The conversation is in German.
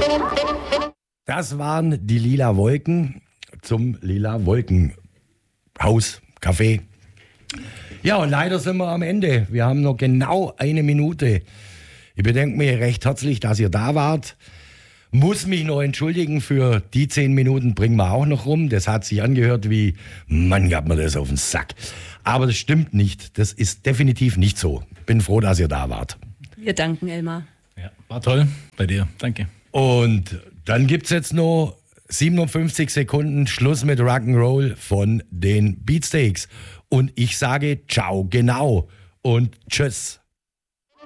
Das waren die Lila Wolken zum Lila Wolkenhaus, Café. Ja, und leider sind wir am Ende. Wir haben noch genau 1 Minute. Ich bedanke mich recht herzlich, dass ihr da wart. Muss mich noch entschuldigen für die 10 Minuten, bringen wir auch noch rum. Das hat sich angehört wie, Mann, gab mir das auf den Sack. Aber das stimmt nicht. Das ist definitiv nicht so. Bin froh, dass ihr da wart. Wir danken, Elmar. Ja, war toll bei dir. Danke. Und dann gibt's jetzt noch 57 Sekunden Schluss mit Rock'n'Roll von den Beatsteaks. Und ich sage ciao, genau und tschüss.